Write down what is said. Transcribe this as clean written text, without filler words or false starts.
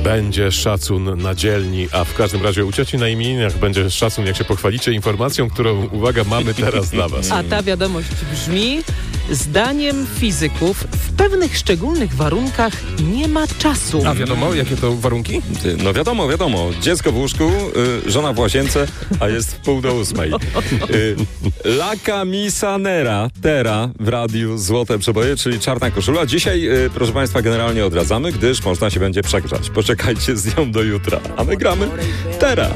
Będzie szacun na dzielni, a w każdym razie u cioci na imieninach będzie szacun, jak się pochwalicie informacją, którą, uwaga, mamy teraz dla was. A ta wiadomość brzmi: zdaniem fizyków w pewnych szczególnych warunkach nie ma czasu. A wiadomo, jakie to warunki? No wiadomo. Dziecko w łóżku, żona w łazience, a jest 7:30. La camisa nera, tera w radiu Złote Przeboje, czyli czarna koszula. Dzisiaj, proszę Państwa, generalnie odradzamy, gdyż można się będzie przegrzać. Poczekajcie z nią do jutra, a my gramy tera.